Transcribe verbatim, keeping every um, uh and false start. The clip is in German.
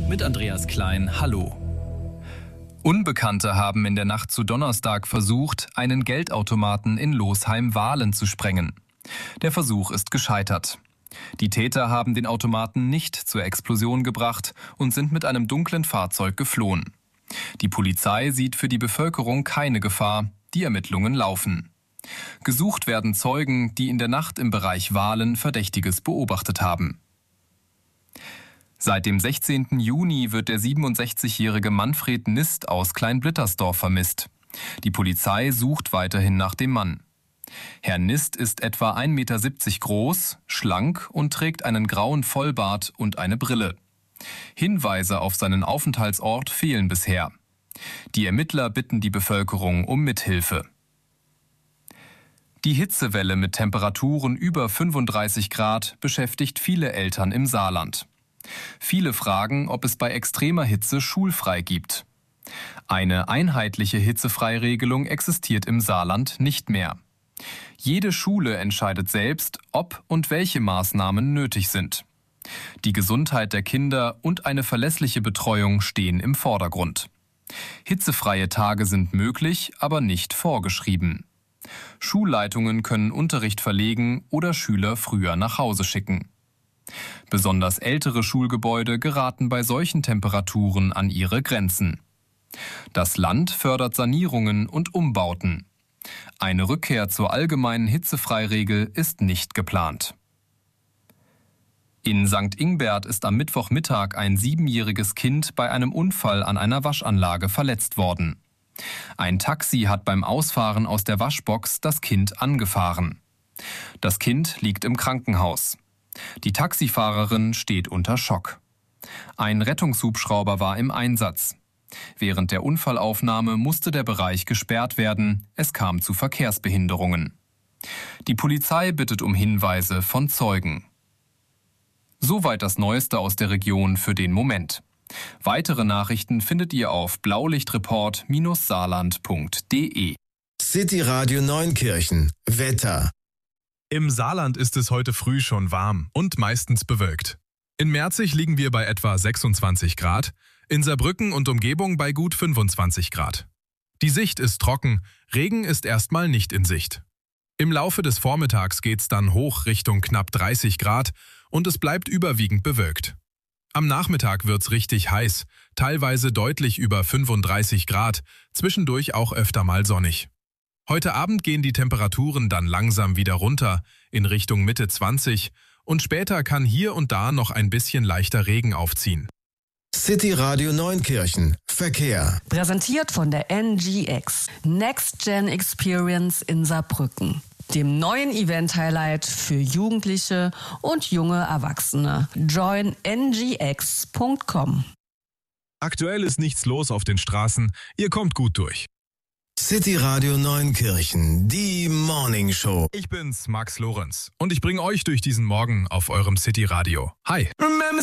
mit Andreas Klein. Hallo. Unbekannte haben in der Nacht zu Donnerstag versucht, einen Geldautomaten in Losheim-Wahlen zu sprengen. Der Versuch ist gescheitert. Die Täter haben den Automaten nicht zur Explosion gebracht und sind mit einem dunklen Fahrzeug geflohen. Die Polizei sieht für die Bevölkerung keine Gefahr. Die Ermittlungen laufen. Gesucht werden Zeugen, die in der Nacht im Bereich Wahlen Verdächtiges beobachtet haben. Seit dem sechzehnten Juni wird der siebenundsechzigjährige Manfred Nist aus Kleinblittersdorf vermisst. Die Polizei sucht weiterhin nach dem Mann. Herr Nist ist etwa ein Meter siebzig groß, schlank und trägt einen grauen Vollbart und eine Brille. Hinweise auf seinen Aufenthaltsort fehlen bisher. Die Ermittler bitten die Bevölkerung um Mithilfe. Die Hitzewelle mit Temperaturen über fünfunddreißig Grad beschäftigt viele Eltern im Saarland. Viele fragen, ob es bei extremer Hitze schulfrei gibt. Eine einheitliche Hitzefreiregelung existiert im Saarland nicht mehr. Jede Schule entscheidet selbst, ob und welche Maßnahmen nötig sind. Die Gesundheit der Kinder und eine verlässliche Betreuung stehen im Vordergrund. Hitzefreie Tage sind möglich, aber nicht vorgeschrieben. Schulleitungen können Unterricht verlegen oder Schüler früher nach Hause schicken. Besonders ältere Schulgebäude geraten bei solchen Temperaturen an ihre Grenzen. Das Land fördert Sanierungen und Umbauten. Eine Rückkehr zur allgemeinen Hitzefreiregel ist nicht geplant. In Sankt Ingbert ist am Mittwochmittag ein siebenjähriges Kind bei einem Unfall an einer Waschanlage verletzt worden. Ein Taxi hat beim Ausfahren aus der Waschbox das Kind angefahren. Das Kind liegt im Krankenhaus. Die Taxifahrerin steht unter Schock. Ein Rettungshubschrauber war im Einsatz. Während der Unfallaufnahme musste der Bereich gesperrt werden. Es kam zu Verkehrsbehinderungen. Die Polizei bittet um Hinweise von Zeugen. Soweit das Neueste aus der Region für den Moment. Weitere Nachrichten findet ihr auf blaulichtreport Bindestrich saarland Punkt de. City Radio Neunkirchen. Wetter. Im Saarland ist es heute früh schon warm und meistens bewölkt. In Merzig liegen wir bei etwa sechsundzwanzig Grad, in Saarbrücken und Umgebung bei gut fünfundzwanzig Grad. Die Sicht ist trocken, Regen ist erstmal nicht in Sicht. Im Laufe des Vormittags geht's dann hoch Richtung knapp dreißig Grad und es bleibt überwiegend bewölkt. Am Nachmittag wird's richtig heiß, teilweise deutlich über fünfunddreißig Grad, zwischendurch auch öfter mal sonnig. Heute Abend gehen die Temperaturen dann langsam wieder runter, in Richtung Mitte zwanzig, und später kann hier und da noch ein bisschen leichter Regen aufziehen. City Radio Neunkirchen. Verkehr. Präsentiert von der N G X. Next Gen Experience in Saarbrücken. Dem neuen Event-Highlight für Jugendliche und junge Erwachsene. join n g x punkt com. Aktuell ist nichts los auf den Straßen, ihr kommt gut durch. City Radio Neunkirchen, die Morning Show. Ich bin's, Max Lorenz, und ich bringe euch durch diesen Morgen auf eurem City Radio. Hi! Remember